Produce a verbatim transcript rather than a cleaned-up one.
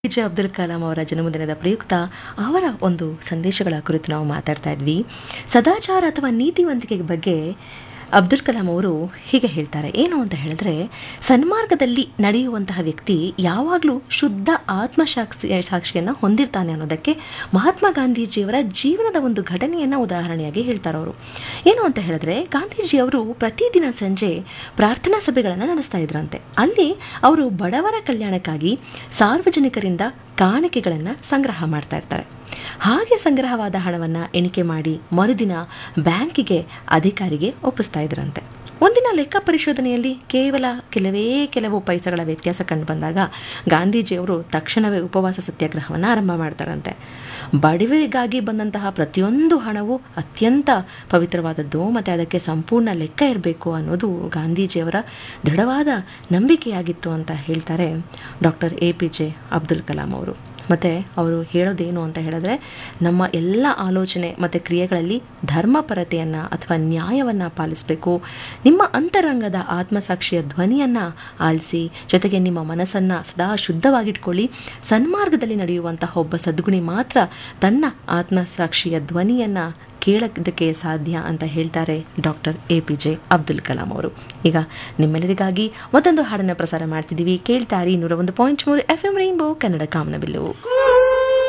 APJ Abdul Kalam ಅವರ ಜನ್ಮದಿನದ ಪ್ರಯುಕ್ತ ಅವರ ಒಂದು ಸಂದೇಶಗಳ ಕುರಿತು ನಾವು ಮಾತಾಡ್ತಾ ಇದ್ವಿ. ಸದಾಚಾರ ಅಥವಾ ನೀತಿವಂತಿಕೆ ಬಗ್ಗೆ ಅಬ್ದುಲ್ ಕಲಾಂ ಅವರು ಹೀಗೆ ಹೇಳ್ತಾರೆ. ಏನು ಅಂತ ಹೇಳಿದ್ರೆ, ಸನ್ಮಾರ್ಗದಲ್ಲಿ ನಡೆಯುವಂತಹ ವ್ಯಕ್ತಿ ಯಾವಾಗಲೂ ಶುದ್ಧ ಆತ್ಮಸಾಕ್ಷಿ ಸಾಕ್ಷಿಯನ್ನು ಹೊಂದಿರ್ತಾನೆ ಅನ್ನೋದಕ್ಕೆ ಮಹಾತ್ಮ ಗಾಂಧೀಜಿಯವರ ಜೀವನದ ಒಂದು ಘಟನೆಯನ್ನು ಉದಾಹರಣೆಯಾಗಿ ಹೇಳ್ತಾರೆ ಅವರು. ಏನು ಅಂತ ಹೇಳಿದ್ರೆ, ಗಾಂಧೀಜಿಯವರು ಪ್ರತಿದಿನ ಸಂಜೆ ಪ್ರಾರ್ಥನಾ ಸಭೆಗಳನ್ನು ನಡೆಸ್ತಾ ಇದ್ರಂತೆ. ಅಲ್ಲಿ ಅವರು ಬಡವರ ಕಲ್ಯಾಣಕ್ಕಾಗಿ ಸಾರ್ವಜನಿಕರಿಂದ ಕಾಣಿಕೆಗಳನ್ನು ಸಂಗ್ರಹ ಮಾಡ್ತಾ ಇರ್ತಾರೆ. ಹಾಗೆ ಸಂಗ್ರಹವಾದ ಹಣವನ್ನು ಎಣಿಕೆ ಮಾಡಿ ಮರುದಿನ ಬ್ಯಾಂಕಿಗೆ ಅಧಿಕಾರಿಗೆ ಒಪ್ಪಿಸ್ತಾ ಇದ್ರಂತೆ. ಒಂದಿನ ಲೆಕ್ಕ ಪರಿಶೋಧನೆಯಲ್ಲಿ ಕೇವಲ ಕೆಲವೇ ಕೆಲವು ಪೈಸೆಗಳ ವ್ಯತ್ಯಾಸ ಕಂಡು ಬಂದಾಗ ಗಾಂಧೀಜಿಯವರು ತಕ್ಷಣವೇ ಉಪವಾಸ ಸತ್ಯಾಗ್ರಹವನ್ನು ಆರಂಭ ಮಾಡ್ತಾರಂತೆ. ಬಡವರಿಗಾಗಿ ಬಂದಂತಹ ಪ್ರತಿಯೊಂದು ಹಣವು ಅತ್ಯಂತ ಪವಿತ್ರವಾದದ್ದು ಮತ್ತು ಅದಕ್ಕೆ ಸಂಪೂರ್ಣ ಲೆಕ್ಕ ಇರಬೇಕು ಅನ್ನೋದು ಗಾಂಧೀಜಿಯವರ ದೃಢವಾದ ನಂಬಿಕೆಯಾಗಿತ್ತು ಅಂತ ಹೇಳ್ತಾರೆ doctor A P J Abdul Kalam ಅವರು. ಮತ್ತು ಅವರು ಹೇಳೋದೇನು ಅಂತ ಹೇಳಿದ್ರೆ, ನಮ್ಮ ಎಲ್ಲ ಆಲೋಚನೆ ಮತ್ತು ಕ್ರಿಯೆಗಳಲ್ಲಿ ಧರ್ಮಪರತೆಯನ್ನು ಅಥವಾ ನ್ಯಾಯವನ್ನು ಪಾಲಿಸಬೇಕು. ನಿಮ್ಮ ಅಂತರಂಗದ ಆತ್ಮಸಾಕ್ಷಿಯ ಧ್ವನಿಯನ್ನು ಆಲಿಸಿ, ಜೊತೆಗೆ ನಿಮ್ಮ ಮನಸ್ಸನ್ನು ಸದಾ ಶುದ್ಧವಾಗಿಟ್ಕೊಳ್ಳಿ. ಸನ್ಮಾರ್ಗದಲ್ಲಿ ನಡೆಯುವಂತಹ ಒಬ್ಬ ಸದ್ಗುಣಿ ಮಾತ್ರ ತನ್ನ ಆತ್ಮಸಾಕ್ಷಿಯ ಧ್ವನಿಯನ್ನು ಕೇಳೋದಕ್ಕೆ ಸಾಧ್ಯ ಅಂತ ಹೇಳ್ತಾರೆ doctor A P J Abdul Kalam ಅವರು. ಈಗ ನಿಮ್ಮೆಲ್ಲರಿಗಾಗಿ ಮತ್ತೊಂದು ಹಾಡನ್ನು ಪ್ರಸಾರ ಮಾಡ್ತಿದ್ದೀವಿ. ಕೇಳ್ತಾರಿ ನೂರ ಒಂದು ಪಾಯಿಂಟ್ ಮೂರು ಎಫ್ ಎಂ ರೈನ್ಬೋ ಕನ್ನಡ ಕಾಮನಬಿಲ್ಲು.